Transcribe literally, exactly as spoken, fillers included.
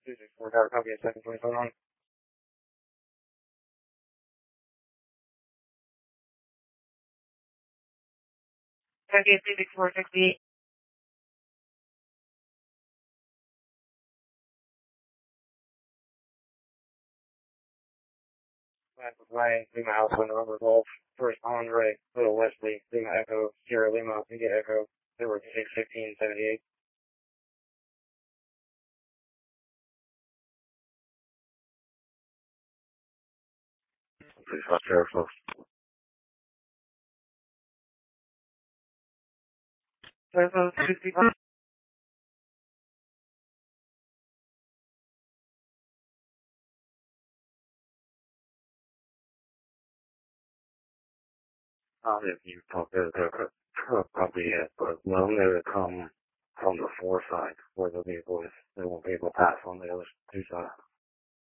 two six four Tower, copy at second twenty-seven on. Copy at two six four sixty-eight. Flying Lima Alpha November Golf, first Andre, Little Wesley, Lima Echo, Sierra Lima, India Echo, zero six fifteen seventy-eight. Please watch your folks. Um, if you talk to the truck, probably at, but well, they would come from the four side where the vehicle is. They won't be able to pass on the other two sides.